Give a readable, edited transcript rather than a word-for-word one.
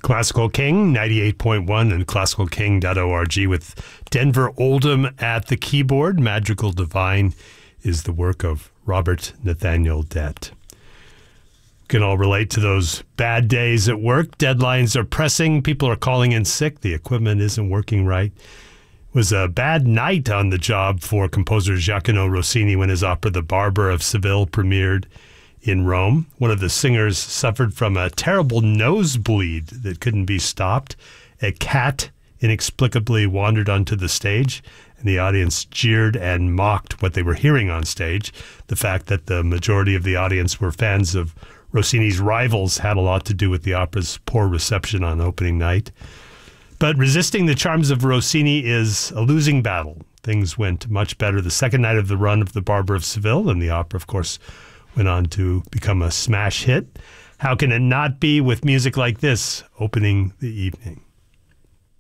Classical King 98.1 and classicalking.org with Denver Oldham at the keyboard. Madrigal Divine is the work of Robert Nathaniel Dett. Can all relate to those bad days at work. Deadlines are pressing. People are calling in sick. The equipment isn't working right. It was a bad night on the job for composer Giacomo Rossini when his opera The Barber of Seville premiered in Rome. One of the singers suffered from a terrible nosebleed that couldn't be stopped. A cat inexplicably wandered onto the stage, and the audience jeered and mocked what they were hearing on stage. The fact that the majority of the audience were fans of Rossini's rivals had a lot to do with the opera's poor reception on opening night. But resisting the charms of Rossini is a losing battle. Things went much better the second night of the run of The Barber of Seville, and the opera, of course, went on to become a smash hit. How can it not be with music like this opening the evening?